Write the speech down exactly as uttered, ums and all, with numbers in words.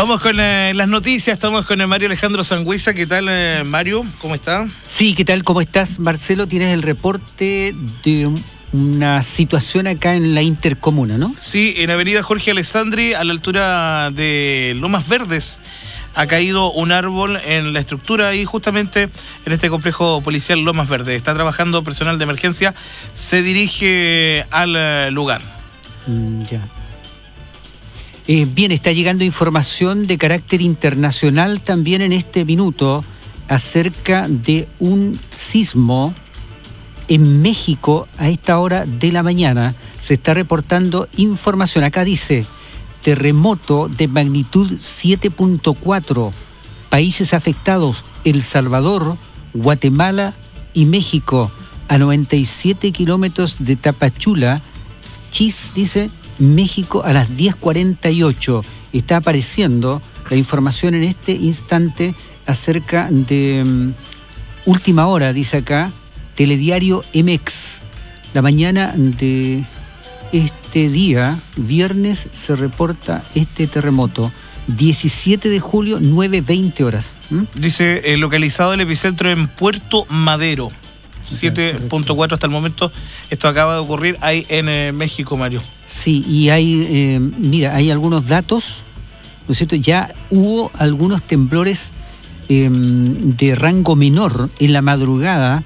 Vamos con eh, las noticias, estamos con el Mario Alejandro Sangüesa. ¿Qué tal, eh, Mario? ¿Cómo está? Sí, ¿qué tal? ¿Cómo estás, Marcelo? Tienes el reporte de una situación acá en la intercomuna, ¿no? Sí, en Avenida Jorge Alessandri, a la altura de Lomas Verdes, ha caído un árbol en la estructura y justamente en este complejo policial Lomas Verdes. Está trabajando personal de emergencia, se dirige al eh, lugar. Mm, ya. Eh, bien, está llegando información de carácter internacional también en este minuto acerca de un sismo en México a esta hora de la mañana. Se está reportando información. Acá dice, terremoto de magnitud siete punto cuatro. Países afectados, El Salvador, Guatemala y México. A noventa y siete kilómetros de Tapachula, Chis, dice, México a las diez cuarenta y ocho. Está apareciendo la información en este instante acerca de um, última hora, dice acá, Telediario M X. La mañana de este día, viernes, se reporta este terremoto. diecisiete de julio, nueve veinte horas. ¿Mm? Dice, eh, localizado el epicentro en Puerto Madero. siete punto cuatro hasta el momento. Esto acaba de ocurrir ahí en eh, México, Mario. Sí, y hay, eh, mira, hay algunos datos, ¿no es cierto? Ya hubo algunos temblores eh, de rango menor en la madrugada